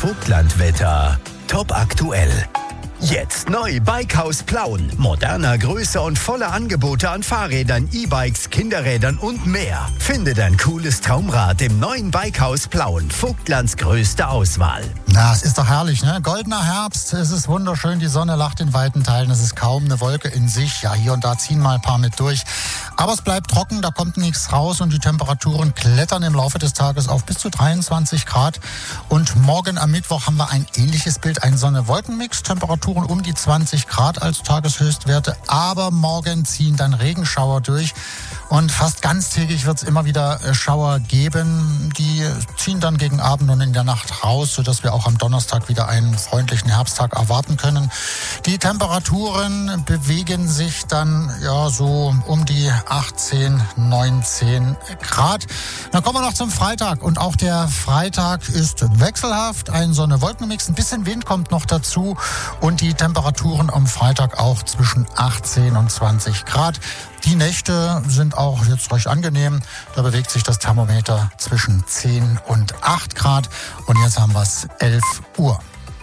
Vogtlandwetter. Top aktuell. Jetzt neu Bikehaus Plauen. Moderner, größer und voller Angebote an Fahrrädern, E-Bikes, Kinderrädern und mehr. Finde dein cooles Traumrad im neuen Bikehaus Plauen. Vogtlands größte Auswahl. Na, es ist doch herrlich, ne? Goldener Herbst, es ist wunderschön, die Sonne lacht in weiten Teilen, es ist kaum eine Wolke in sich. Ja, hier und da ziehen mal ein paar mit durch. Aber es bleibt trocken, da kommt nichts raus und die Temperaturen klettern im Laufe des Tages auf bis zu 23 Grad. Und morgen am Mittwoch haben wir ein ähnliches Bild, ein Sonne-Wolken-Mix, Temperaturen um die 20 Grad als Tageshöchstwerte. Aber morgen ziehen dann Regenschauer durch und fast ganztägig wird es immer wieder Schauer geben. Die ziehen dann gegen Abend und in der Nacht raus, sodass wir auch am Donnerstag wieder einen freundlichen Herbsttag erwarten können. Die Temperaturen bewegen sich dann ja so um die 18, 19 Grad. Dann kommen wir noch zum Freitag und auch der Freitag ist wechselhaft. Ein Sonne-Wolken-Mix, ein bisschen Wind kommt noch dazu und die Temperaturen am Freitag auch zwischen 18 und 20 Grad. Die Nächte sind auch jetzt recht angenehm. Da bewegt sich das Thermometer zwischen 10 und 8 Grad. Und jetzt haben wir es 11 Uhr.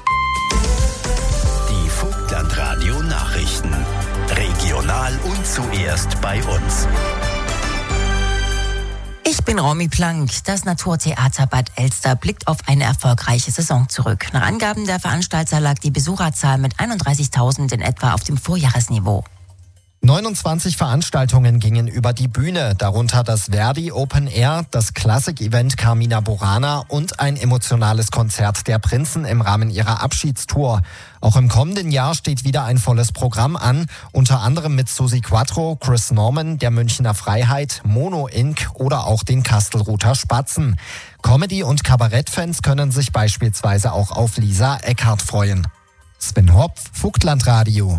Die Vogtlandradio Nachrichten. Regional und zuerst bei uns. Ich bin Romy Plank. Das Naturtheater Bad Elster blickt auf eine erfolgreiche Saison zurück. Nach Angaben der Veranstalter lag die Besucherzahl mit 31.000 in etwa auf dem Vorjahresniveau. 29 Veranstaltungen gingen über die Bühne, darunter das Verdi Open Air, das Klassik-Event Carmina Burana und ein emotionales Konzert der Prinzen im Rahmen ihrer Abschiedstour. Auch im kommenden Jahr steht wieder ein volles Programm an, unter anderem mit Susi Quattro, Chris Norman, der Münchner Freiheit, Mono Inc. oder auch den Kastelruther Spatzen. Comedy- und Kabarettfans können sich beispielsweise auch auf Lisa Eckhardt freuen. Sven Hopf, Vogtlandradio.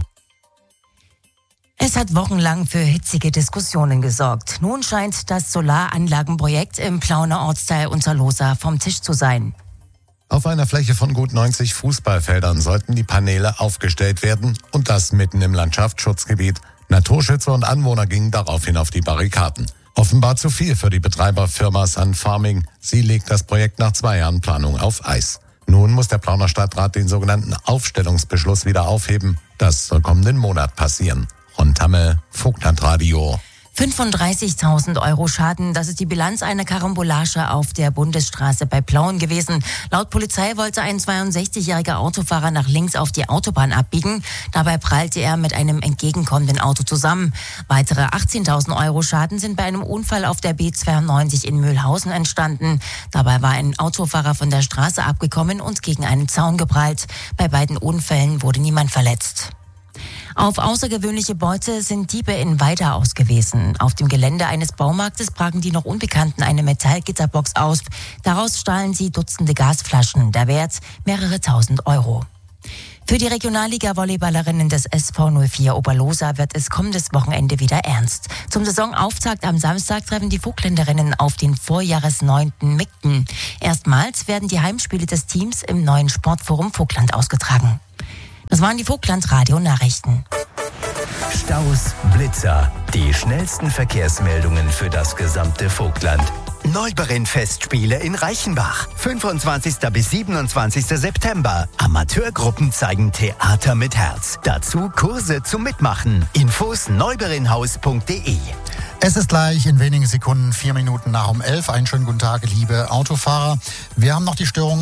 Es hat wochenlang für hitzige Diskussionen gesorgt. Nun scheint das Solaranlagenprojekt im Plauner Ortsteil Unterlohsa vom Tisch zu sein. Auf einer Fläche von gut 90 Fußballfeldern sollten die Paneele aufgestellt werden und das mitten im Landschaftsschutzgebiet. Naturschützer und Anwohner gingen daraufhin auf die Barrikaden. Offenbar zu viel für die Betreiberfirma Sun Farming. Sie legt das Projekt nach 2 Jahren Planung auf Eis. Nun muss der Plauner Stadtrat den sogenannten Aufstellungsbeschluss wieder aufheben. Das soll kommenden Monat passieren. Ron Tamme, Vogtlandradio. 35.000 Euro Schaden, das ist die Bilanz einer Karambolage auf der Bundesstraße bei Plauen gewesen. Laut Polizei wollte ein 62-jähriger Autofahrer nach links auf die Autobahn abbiegen. Dabei prallte er mit einem entgegenkommenden Auto zusammen. Weitere 18.000 Euro Schaden sind bei einem Unfall auf der B92 in Mühlhausen entstanden. Dabei war ein Autofahrer von der Straße abgekommen und gegen einen Zaun geprallt. Bei beiden Unfällen wurde niemand verletzt. Auf außergewöhnliche Beute sind Diebe in Weida ausgewiesen. Auf dem Gelände eines Baumarktes brachen die noch Unbekannten eine Metallgitterbox aus. Daraus stahlen sie Dutzende Gasflaschen. Der Wert mehrere tausend Euro. Für die Regionalliga-Volleyballerinnen des SV 04 Oberlohsa wird es kommendes Wochenende wieder ernst. Zum Saisonauftakt am Samstag treffen die Vogtländerinnen auf den Vorjahresneunten Migden. Erstmals werden die Heimspiele des Teams im neuen Sportforum Vogtland ausgetragen. Das waren die Vogtlandradio-Nachrichten. Staus, Blitzer, die schnellsten Verkehrsmeldungen für das gesamte Vogtland. Neuberen-Festspiele in Reichenbach. 25. bis 27. September. Amateurgruppen zeigen Theater mit Herz. Dazu Kurse zum Mitmachen. Infos neuberinhaus.de. Es ist gleich in wenigen Sekunden 4 Minuten nach um 11. Einen schönen guten Tag, liebe Autofahrer. Wir haben noch die Störung